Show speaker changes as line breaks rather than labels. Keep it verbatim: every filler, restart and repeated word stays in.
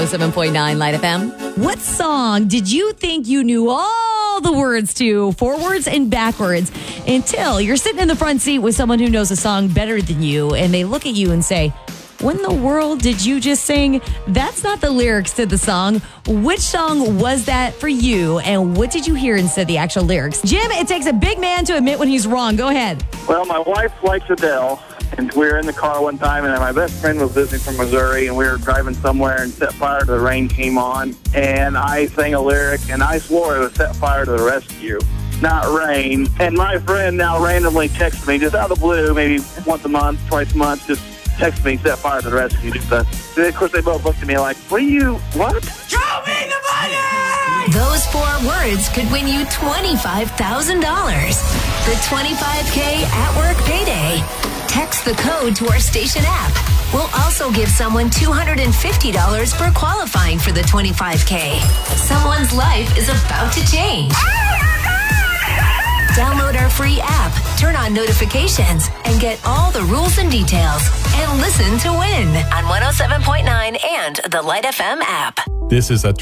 oh seven point nine Light F M. What song did you think you knew all the words to, forwards and backwards, until you're sitting in the front seat with someone who knows a song better than you, and they look at you and say, "When in the world did you just sing? That's not the lyrics to the song." Which song was that for you, and what did you hear instead of the actual lyrics? Jim, it takes a big man to admit when he's wrong. Go ahead.
Well, my wife likes Adele, and we were in the car one time, and my best friend was visiting from Missouri, and we were driving somewhere, and Set Fire to the Rain came on, and I sang a lyric, and I swore it was Set Fire to the Rescue, not Rain. And my friend now randomly texts me, just out of the blue, maybe once a month, twice a month, just text me, Set Fire to the Rescue. Just, uh, of course, they both looked at me like, what are you, what?
Show me the money!
Those four words could win you twenty-five thousand dollars. The twenty-five K at work payday. Text the code to our station app. We'll also give someone two hundred fifty dollars for qualifying for the twenty-five K. Someone's life is about to change. Download our free app, turn on notifications, and get all the rules and details. And listen to win on one oh seven point nine and the Light F M app.
This is a